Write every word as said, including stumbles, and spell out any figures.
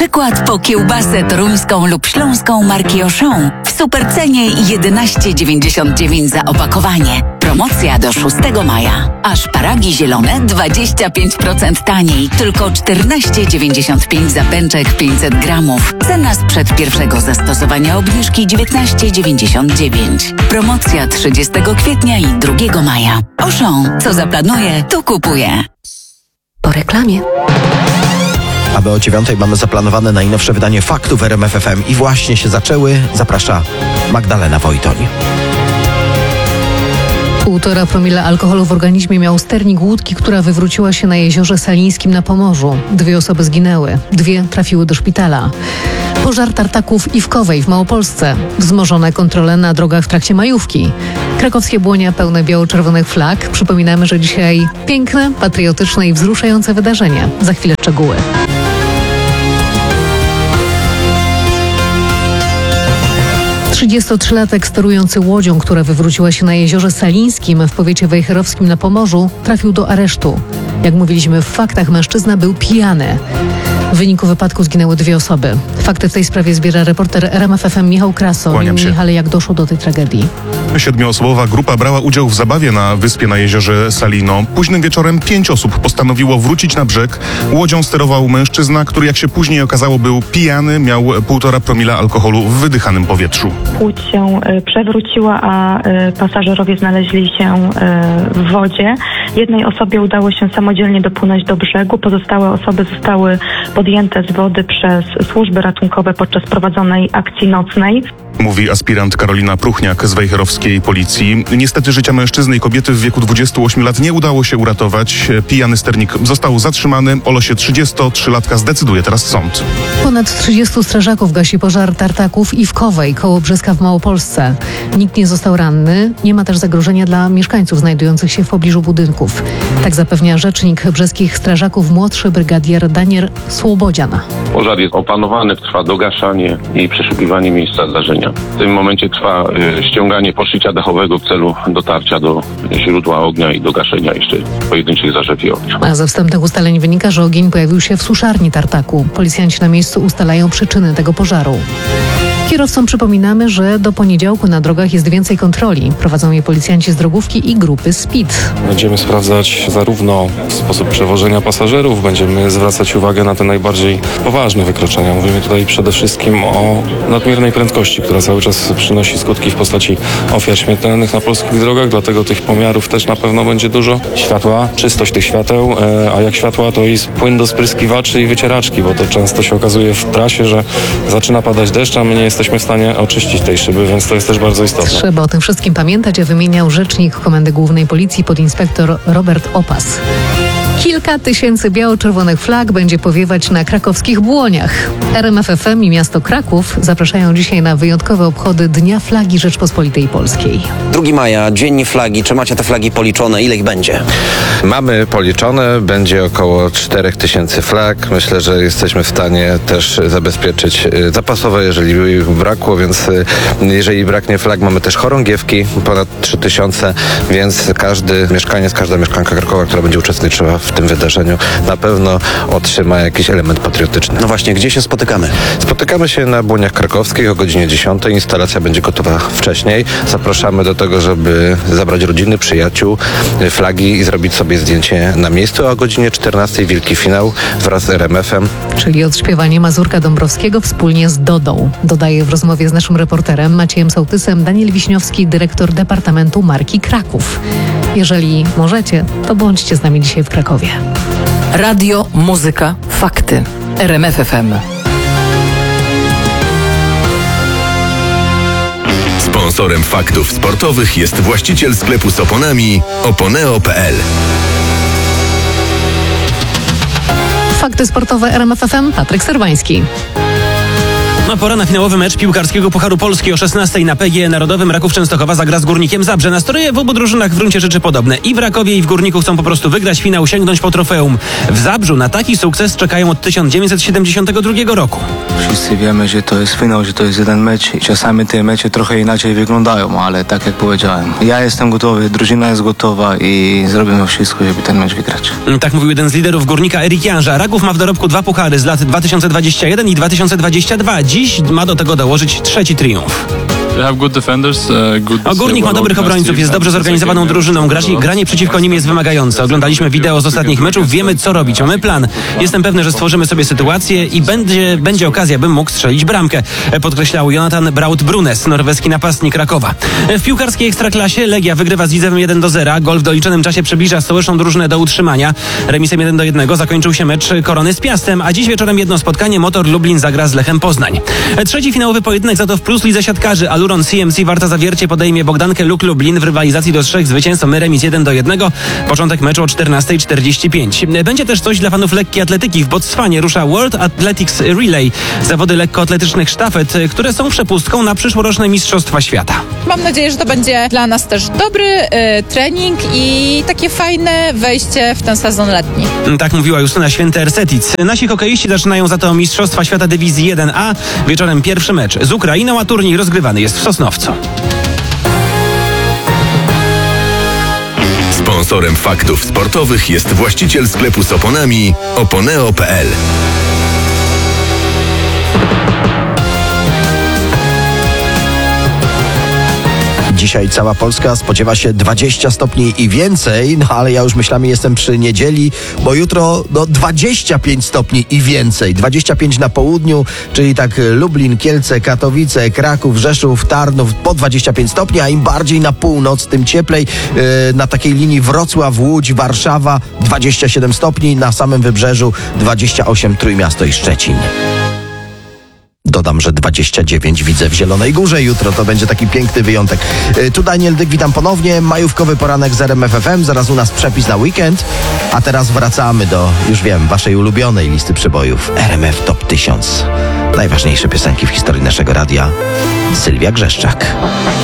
Przykład po kiełbasę toruńską lub śląską marki Auchan w supercenie jedenaście dziewięćdziesiąt dziewięć za opakowanie. Promocja do szóstego maja. A szparagi zielone dwadzieścia pięć procent taniej, tylko czternaście dziewięćdziesiąt pięć za pęczek pięćset gramów. Cena sprzed pierwszego zastosowania obniżki dziewiętnaście dziewięćdziesiąt dziewięć. Promocja trzydziestego kwietnia i drugiego maja. Auchan, co zaplanuje, to kupuje. Po reklamie. Aby o dziewiątej mamy zaplanowane najnowsze wydanie faktów w R M F F M i właśnie się zaczęły. Zaprasza Magdalena Wojtoń. Półtora promila alkoholu w organizmie miał sternik łódki, która wywróciła się na jeziorze Salińskim na Pomorzu. Dwie osoby zginęły, dwie trafiły do szpitala. Pożar tartaków Iwkowej w Małopolsce. Wzmożone kontrole na drogach w trakcie majówki. Krakowskie Błonia pełne biało-czerwonych flag. Przypominamy, że dzisiaj piękne, patriotyczne i wzruszające wydarzenie. Za chwilę szczegóły. trzydziestotrzylatek sterujący łodzią, która wywróciła się na jeziorze Salińskim w powiecie wejherowskim na Pomorzu, trafił do aresztu. Jak mówiliśmy w faktach, mężczyzna był pijany. W wyniku wypadku zginęły dwie osoby. Fakty w tej sprawie zbiera reporter R M F F M Michał Kraso. Kłaniam się. Michale, jak doszło do tej tragedii? Siedmioosobowa grupa brała udział w zabawie na wyspie na jeziorze Salino. Późnym wieczorem pięć osób postanowiło wrócić na brzeg. Łodzią sterował mężczyzna, który, jak się później okazało, był pijany, miał półtora promila alkoholu w wydychanym powietrzu. Łódź się y, przewróciła, a y, pasażerowie znaleźli się y, w wodzie. Jednej osobie udało się samodzielnie dopłynąć do brzegu. Pozostałe osoby zostały podjęte z wody przez służby ratunkowe podczas prowadzonej akcji nocnej. Mówi aspirant Karolina Pruchniak z wejherowskiej policji. Niestety życia mężczyzny i kobiety w wieku dwudziestu ośmiu lat nie udało się uratować. Pijany sternik został zatrzymany. O losie trzydziestotrzylatka zdecyduje teraz sąd. Ponad trzydziestu strażaków gasi pożar tartaków Iwkowej koło Brzeska w Małopolsce. Nikt nie został ranny. Nie ma też zagrożenia dla mieszkańców znajdujących się w pobliżu budynków. Tak zapewnia rzecznik brzeskich strażaków, młodszy brygadier Daniel Słobodzian. Pożar jest opanowany, trwa dogaszanie i przeszukiwanie miejsca zdarzenia. W tym momencie trwa y, ściąganie poszycia dachowego w celu dotarcia do źródła ognia i do gaszenia jeszcze pojedynczych zarzewi ognia. A ze wstępnych ustaleń wynika, że ogień pojawił się w suszarni tartaku. Policjanci na miejscu ustalają przyczyny tego pożaru. Kierowcom przypominamy, że do poniedziałku na drogach jest więcej kontroli. Prowadzą je policjanci z drogówki i grupy Speed. Będziemy sprawdzać zarówno sposób przewożenia pasażerów, będziemy zwracać uwagę na te najbardziej poważne wykroczenia. Mówimy tutaj przede wszystkim o nadmiernej prędkości, która cały czas przynosi skutki w postaci ofiar śmiertelnych na polskich drogach, dlatego tych pomiarów też na pewno będzie dużo. Światła, czystość tych świateł, a jak światła, to i płyn do spryskiwaczy i wycieraczki, bo to często się okazuje w trasie, że zaczyna padać deszcz, a my nie jesteśmy w stanie oczyścić tej szyby, więc to jest też bardzo istotne. Trzeba o tym wszystkim pamiętać, a wymieniał rzecznik Komendy Głównej Policji podinspektor Robert Opas. Kilka tysięcy biało-czerwonych flag będzie powiewać na krakowskich Błoniach. R M F F M i miasto Kraków zapraszają dzisiaj na wyjątkowe obchody Dnia Flagi Rzeczpospolitej Polskiej. drugiego maja, Dzień Flagi. Czy macie te flagi policzone? Ile ich będzie? Mamy policzone. Będzie około czterech tysięcy flag. Myślę, że jesteśmy w stanie też zabezpieczyć zapasowe, jeżeli by ich brakło, więc jeżeli braknie flag, mamy też chorągiewki, ponad trzy tysiące, więc każdy mieszkaniec, każda mieszkanka Krakowa, która będzie uczestniczyła w tym wydarzeniu, na pewno otrzyma jakiś element patriotyczny. No właśnie, gdzie się spotykamy? Spotykamy się na Błoniach Krakowskich o godzinie dziesiątej. Instalacja będzie gotowa wcześniej. Zapraszamy do tego, żeby zabrać rodziny, przyjaciół, flagi i zrobić sobie zdjęcie na miejscu, a o godzinie czternastej wielki finał wraz z R M F em. Czyli odśpiewanie Mazurka Dąbrowskiego wspólnie z Dodą. Dodaje w rozmowie z naszym reporterem Maciejem Sołtysem Daniel Wiśniowski, dyrektor Departamentu Marki Kraków. Jeżeli możecie, to bądźcie z nami dzisiaj w Krakowie. Radio, muzyka, fakty. R M F F M. Sponsorem faktów sportowych jest właściciel sklepu z oponami oponeo kropka p l. Fakty sportowe R M F F M, Patryk Serwański. No, pora na finałowy mecz piłkarskiego Pucharu Polski o szesnastej na P G E Narodowym. Raków Częstochowa zagra z Górnikiem Zabrze. Nastroje w obu drużynach w gruncie rzeczy podobne. I w Rakowie, i w Górniku chcą po prostu wygrać finał, sięgnąć po trofeum. W Zabrzu na taki sukces czekają od tysiąc dziewięćset siedemdziesiątego drugiego roku. Wszyscy wiemy, że to jest finał, że to jest jeden mecz i czasami te mecze trochę inaczej wyglądają, ale tak jak powiedziałem, ja jestem gotowy, drużyna jest gotowa i zrobimy wszystko, żeby ten mecz wygrać. Tak mówił jeden z liderów Górnika, Erik Janża. Raków ma w dorobku dwa puchary z lat dwa tysiące dwudziestego pierwszego i dwa tysiące dwudziestego drugiego. Dziś ma do tego dołożyć trzeci triumf. O, Górnik ma dobrych obrońców, jest dobrze zorganizowaną drużyną. Granie, granie przeciwko nim jest wymagające. Oglądaliśmy wideo z ostatnich meczów, wiemy co robić, mamy plan. Jestem pewny, że stworzymy sobie sytuację i będzie, będzie okazja, bym mógł strzelić bramkę, podkreślał Jonathan Braut-Brunes, norweski napastnik Rakowa. W piłkarskiej Ekstraklasie Legia wygrywa z Widzewem jeden do zera. Gol w doliczonym czasie przybliża stołeczną drużynę do utrzymania. Remisem jeden do jednego zakończył się mecz Korony z Piastem, a dziś wieczorem jedno spotkanie. Motor Lublin zagra z Lechem Poznań. Trzeci finałowy pojedynek za to w plus lidze siatkarzy. Aluron C M C Warta Zawiercie podejmie Bogdankę Luk Lublin w rywalizacji do trzech zwycięstw, remis jeden do jednego. Początek meczu o czternasta czterdzieści pięć. Będzie też coś dla fanów lekkiej atletyki. W Botswanie rusza World Athletics Relay. Zawody lekkoatletycznych sztafet, które są przepustką na przyszłoroczne Mistrzostwa Świata. Mam nadzieję, że to będzie dla nas też dobry y, trening i takie fajne wejście w ten sezon letni. Tak mówiła Justyna Święty-Ersetic. Nasi hokeiści zaczynają za to Mistrzostwa Świata Dywizji jeden A. Wieczorem pierwszy mecz z Ukrainą, a turniej rozgrywany jest w Sosnowcu. Sponsorem faktów sportowych jest właściciel sklepu z oponami oponeo kropka p l. Dzisiaj cała Polska spodziewa się dwudziestu stopni i więcej, no ale ja już myślami jestem przy niedzieli, bo jutro no dwadzieścia pięć stopni i więcej. dwadzieścia pięć na południu, czyli tak Lublin, Kielce, Katowice, Kraków, Rzeszów, Tarnów po dwadzieścia pięć stopni, a im bardziej na północ, tym cieplej. Yy, na takiej linii Wrocław, Łódź, Warszawa dwadzieścia siedem stopni, na samym wybrzeżu dwadzieścia osiem Trójmiasto i Szczecin. Dodam, że dwadzieścia dziewięć widzę w Zielonej Górze jutro. To będzie taki piękny wyjątek. Tu Daniel Dyk, witam ponownie. Majówkowy poranek z R M F F M. Zaraz u nas przepis na weekend. A teraz wracamy do, już wiem, waszej ulubionej listy przebojów. R M F Top tysiąc. Najważniejsze piosenki w historii naszego radia. Sylwia Grzeszczak.